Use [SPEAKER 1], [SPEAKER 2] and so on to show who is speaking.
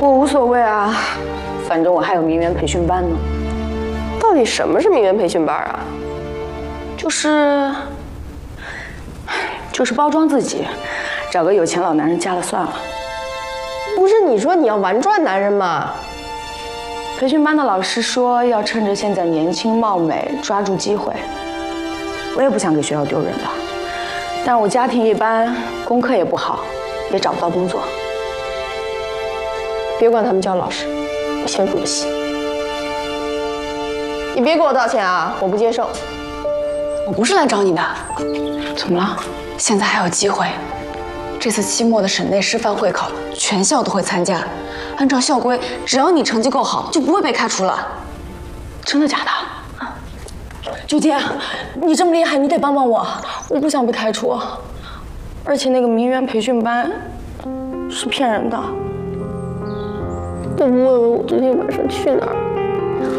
[SPEAKER 1] 我无所谓啊，反正我还有名媛培训班呢。
[SPEAKER 2] 到底什么是名媛培训班啊？
[SPEAKER 1] 就是包装自己，找个有钱老男人嫁了算了。
[SPEAKER 2] 不是你说你要玩转男人吗？
[SPEAKER 1] 培训班的老师说要趁着现在年轻貌美，抓住机会。我也不想给学校丢人的，但是我家庭一般，功课也不好，也找不到工作。
[SPEAKER 2] 别管他们叫老师，我先入戏。你别给我道歉啊，我不接受。
[SPEAKER 3] 我不是来找你的，
[SPEAKER 1] 怎么了？
[SPEAKER 3] 现在还有机会。这次期末的省内师范会考，全校都会参加。按照校规，只要你成绩够好，就不会被开除了。
[SPEAKER 1] 真的假的？九姐，你这么厉害，你得帮帮我，我不想被开除。而且那个名媛培训班是骗人的。
[SPEAKER 2] 我不问问我昨天晚上去哪儿？